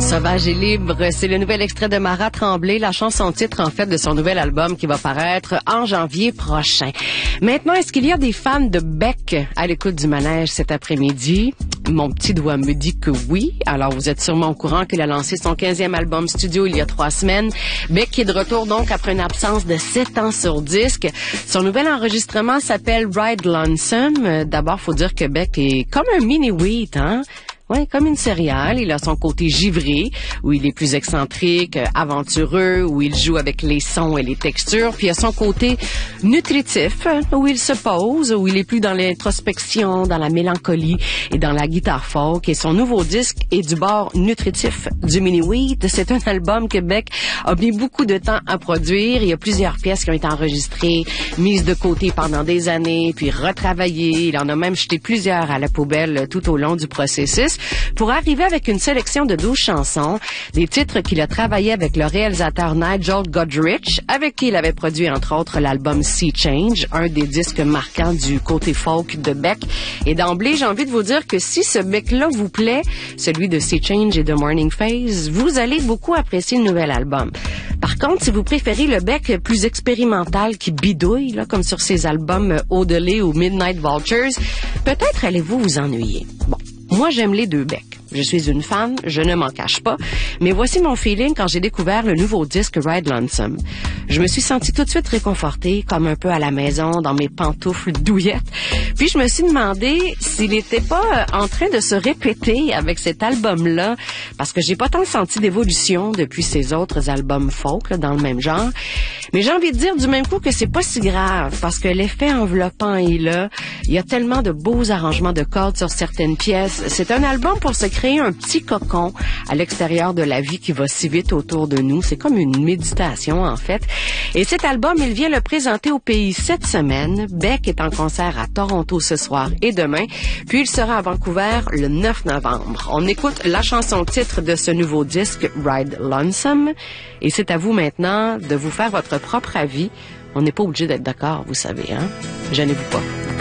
Sauvage et libre, c'est le nouvel extrait de Mara Tremblay, la chanson titre en fait de son nouvel album qui va paraître en janvier prochain. Maintenant, est-ce qu'il y a des fans de Beck à l'écoute du manège cet après-midi? Mon petit doigt me dit que oui. Alors, vous êtes sûrement au courant qu'il a lancé son 15e album studio il y a 3 semaines. Beck est de retour donc après une absence de 7 ans sur disque. Son nouvel enregistrement s'appelle Ride Lonesome. D'abord, faut dire que Beck est comme un mini-wheat, hein? Ouais, comme une céréale. Il a son côté givré, où il est plus excentrique, aventureux, où il joue avec les sons et les textures. Puis il a son côté nutritif, où il se pose, où il est plus dans l'introspection, dans la mélancolie et dans la guitare folk. Et son nouveau disque est du bord nutritif du mini-wheat. C'est un album que Beck a mis beaucoup de temps à produire. Il y a plusieurs pièces qui ont été enregistrées, mises de côté pendant des années, puis retravaillées. Il en a même jeté plusieurs à la poubelle tout au long du processus, pour arriver avec une sélection de 12 chansons, des titres qu'il a travaillé avec le réalisateur Nigel Godrich, avec qui il avait produit entre autres l'album Sea Change, un des disques marquants du côté folk de Beck. Et d'emblée, j'ai envie de vous dire que si ce Beck-là vous plaît, celui de Sea Change et de Morning Phase, vous allez beaucoup apprécier le nouvel album. Par contre, si vous préférez le Beck plus expérimental qui bidouille, là, comme sur ses albums Odelay ou Midnight Vultures, peut-être allez-vous vous ennuyer. Bon. Moi, j'aime les deux Beck. Je suis une fan, je ne m'en cache pas, mais voici mon feeling quand j'ai découvert le nouveau disque Ride Lonesome. Je me suis sentie tout de suite réconfortée, comme un peu à la maison, dans mes pantoufles douillettes. Puis je me suis demandé s'il n'était pas en train de se répéter avec cet album-là, parce que j'ai pas tant senti d'évolution depuis ses autres albums folk, là, dans le même genre. Mais j'ai envie de dire du même coup que c'est pas si grave, parce que l'effet enveloppant est là. Il y a tellement de beaux arrangements de cordes sur certaines pièces. C'est un album pour se créer un petit cocon à l'extérieur de la vie qui va si vite autour de nous. C'est comme une méditation, en fait. Et cet album, il vient le présenter au pays cette semaine. Beck est en concert à Toronto ce soir et demain. Puis il sera à Vancouver le 9 novembre. On écoute la chanson titre de ce nouveau disque, Ride Lonesome. Et c'est à vous maintenant de vous faire votre propre avis. On n'est pas obligé d'être d'accord, vous savez, hein? Gênez-vous pas.